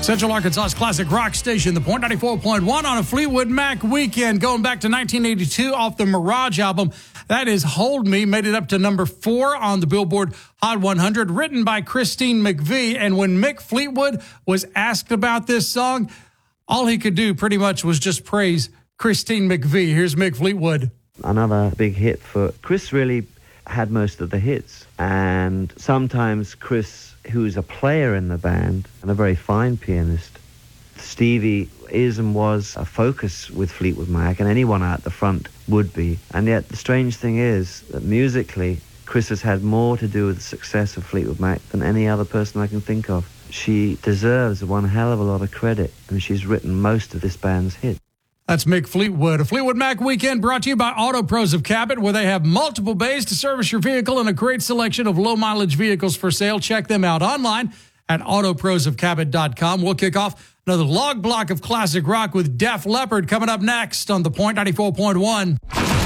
Central Arkansas's classic rock station, The Point 94.1 on a Fleetwood Mac weekend. Going back to 1982 off the Mirage album. That is Hold Me. Made it up to number 4 on the Billboard Hot 100. Written by Christine McVie. And when Mick Fleetwood was asked about this song, all he could do pretty much was just praise Christine McVie. Here's Mick Fleetwood. Another big hit for Chris. Really had most of the hits. And sometimes Chris, who's a player in the band and a very fine pianist, Stevie is and was a focus with Fleetwood Mac, and anyone out the front would be. And yet the strange thing is that musically, Chris has had more to do with the success of Fleetwood Mac than any other person I can think of. She deserves one hell of a lot of credit, and she's written most of this band's hits. That's Mick Fleetwood. A Fleetwood Mac weekend brought to you by Auto Pros of Cabot, where they have multiple bays to service your vehicle and a great selection of low-mileage vehicles for sale. Check them out online at autoprosofcabot.com. We'll kick off another log block of classic rock with Def Leppard coming up next on The Point 94.1.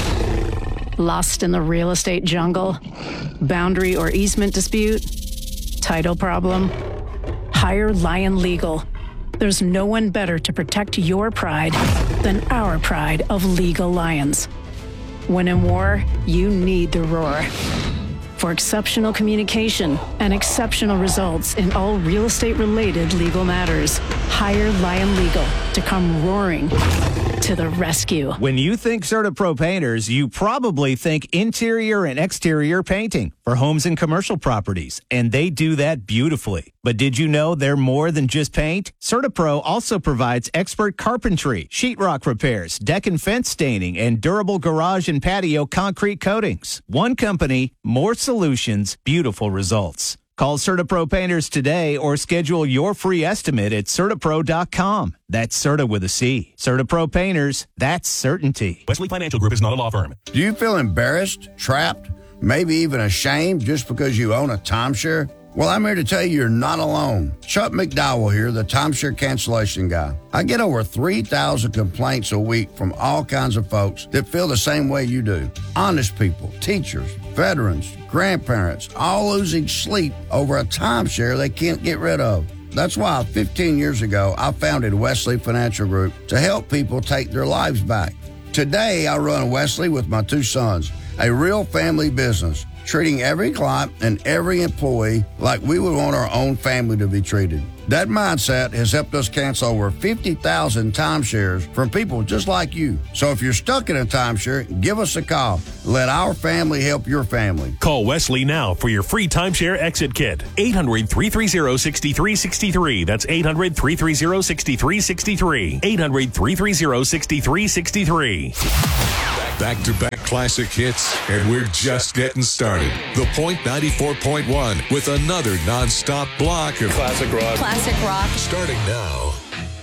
Lost in the real estate jungle? Boundary or easement dispute? Title problem? Hire Lion Legal. There's no one better to protect your pride than our pride of Legal Lions. When in war, you need the roar. For exceptional communication and exceptional results in all real estate-related legal matters, hire Lion Legal to come roaring to the rescue. When you think CertaPro Painters, you probably think interior and exterior painting for homes and commercial properties, and they do that beautifully. But did you know they're more than just paint? CertaPro also provides expert carpentry, sheetrock repairs, deck and fence staining, and durable garage and patio concrete coatings. One company, more solutions, beautiful results. Call CertaPro Painters today or schedule your free estimate at CertaPro.com. That's Certa with a C. CertaPro Painters, that's certainty. Wesley Financial Group is not a law firm. Do you feel embarrassed, trapped, maybe even ashamed just because you own a timeshare? Well, I'm here to tell you you're not alone. Chuck McDowell here, the timeshare cancellation guy. I get over 3,000 complaints a week from all kinds of folks that feel the same way you do. Honest people, teachers, veterans, grandparents, all losing sleep over a timeshare they can't get rid of. That's why 15 years ago, I founded Wesley Financial Group to help people take their lives back. Today, I run Wesley with my 2 sons, a real family business, treating every client and every employee like we would want our own family to be treated. That mindset has helped us cancel over 50,000 timeshares from people just like you. So if you're stuck in a timeshare, give us a call. Let our family help your family. Call Wesley now for your free timeshare exit kit. 800-330-6363. That's 800-330-6363. 800-330-6363. Back-to-back classic hits, and we're just getting started. The Point 94.1 with another non-stop block of classic rock. Starting now.